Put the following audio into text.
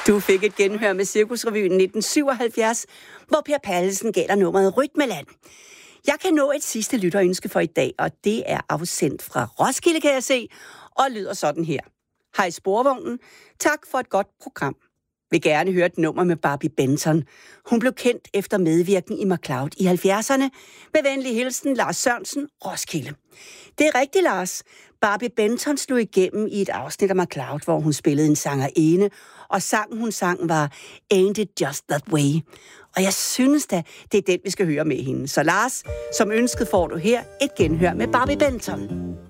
Du fik et genhør med Cirkusrevyen 1977, hvor Per Pallesen gav dig nummeret Rytmeland. Jeg kan nå et sidste lytterønske for i dag, og det er afsendt fra Roskilde, kan jeg se, og lyder sådan her. Hej Sporvognen, tak for et godt program. Vil gerne høre et nummer med Barbie Benton. Hun blev kendt efter medvirken i MacLeod i 70'erne. Med venlig hilsen, Lars Sørensen, Roskilde. Det er rigtigt, Lars. Barbie Benton slog igennem i et afsnit af MacLeod, hvor hun spillede en sangerinde, og sangen hun sang var Ain't It Just That Way. Og jeg synes da, det er den, vi skal høre med hende. Så Lars, som ønsket får du her et genhør med Barbie Benton.